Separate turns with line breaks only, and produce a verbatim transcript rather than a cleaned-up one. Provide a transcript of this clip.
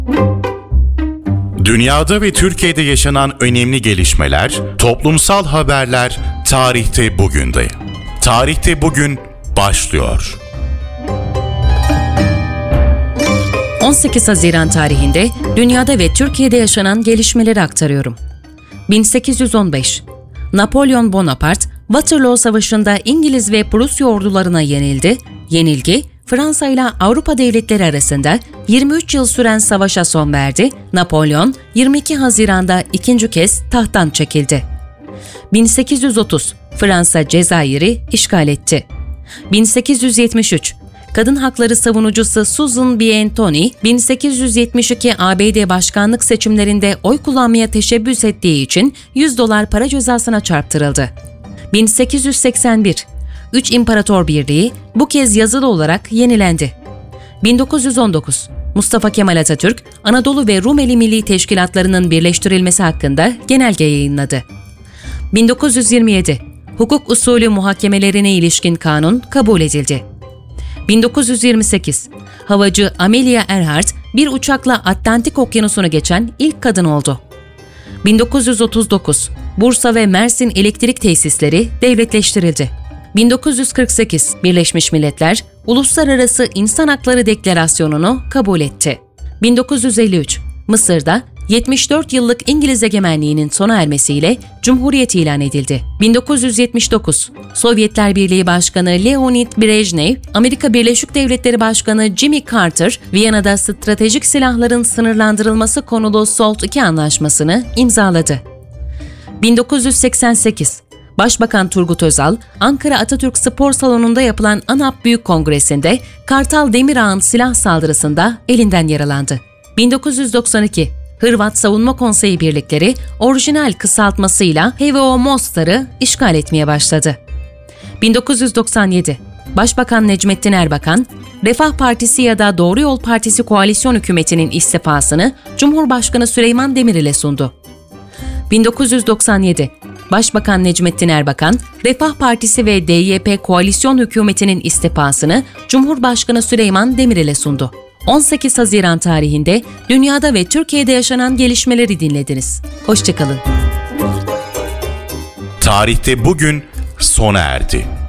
Dünyada ve Türkiye'de yaşanan önemli gelişmeler, toplumsal haberler tarihte bugünde. Tarihte bugün başlıyor.
on sekiz Haziran tarihinde dünyada ve Türkiye'de yaşanan gelişmeleri aktarıyorum. bin sekiz yüz on beş Napolyon Bonaparte, Waterloo Savaşı'nda İngiliz ve Prusya ordularına yenildi. Yenilgi, Fransa ile Avrupa devletleri arasında yirmi üç yıl süren savaşa son verdi. Napolyon, yirmi iki Haziran'da ikinci kez tahttan çekildi. bin sekiz yüz otuz Fransa Cezayir'i işgal etti. bin sekiz yüz yetmiş üç Kadın hakları savunucusu Susan B. Anthony, bin sekiz yüz yetmiş iki A B D başkanlık seçimlerinde oy kullanmaya teşebbüs ettiği için yüz dolar para cezasına çarptırıldı. bin sekiz yüz seksen bir Üç İmparator Birliği bu kez yazılı olarak yenilendi. bin dokuz yüz on dokuz Mustafa Kemal Atatürk, Anadolu ve Rumeli Milli Teşkilatlarının birleştirilmesi hakkında genelge yayınladı. bin dokuz yüz yirmi yedi Hukuk usulü muhakemelerine ilişkin kanun kabul edildi. bin dokuz yüz yirmi sekiz Havacı Amelia Earhart bir uçakla Atlantik Okyanusu'nu geçen ilk kadın oldu. bin dokuz yüz otuz dokuz Bursa ve Mersin elektrik tesisleri devletleştirildi. bin dokuz yüz kırk sekiz Birleşmiş Milletler Uluslararası İnsan Hakları Deklarasyonu'nu kabul etti. bin dokuz yüz elli üç Mısır'da yetmiş dört yıllık İngiliz egemenliğinin sona ermesiyle Cumhuriyet ilan edildi. bin dokuz yüz yetmiş dokuz Sovyetler Birliği Başkanı Leonid Brejnev, Amerika Birleşik Devletleri Başkanı Jimmy Carter, Viyana'da stratejik silahların sınırlandırılması konulu SALT iki anlaşmasını imzaladı. bin dokuz yüz seksen sekiz Başbakan Turgut Özal, Ankara Atatürk Spor Salonu'nda yapılan ANAP Büyük Kongresi'nde Kartal Demirağ'ın silah saldırısında elinden yaralandı. bin dokuz yüz doksan iki Hırvat Savunma Konseyi birlikleri orijinal kısaltmasıyla H V O Mostar'ı işgal etmeye başladı. bin dokuz yüz doksan yedi Başbakan Necmettin Erbakan, Refah Partisi ya da Doğru Yol Partisi koalisyon hükümetinin istifasını Cumhurbaşkanı Süleyman Demirel'e sundu. bin dokuz yüz doksan yedi Başbakan Necmettin Erbakan, Refah Partisi ve D Y P koalisyon hükümetinin istifasını Cumhurbaşkanı Süleyman Demirel'e sundu. on sekiz Haziran tarihinde dünyada ve Türkiye'de yaşanan gelişmeleri dinlediniz. Hoşça kalın.
Tarihte bugün sona erdi.